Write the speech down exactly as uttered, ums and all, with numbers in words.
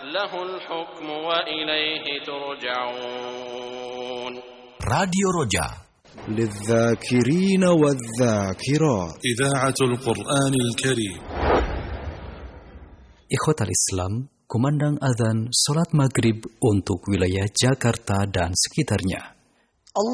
له الحكم وإليه ترجعون. راديو روجا للذاكرين والذاكرات، إذاعة القرآن الكريم. Ikhwatal Islam, kumandang adzan salat maghrib untuk wilayah Jakarta dan sekitarnya.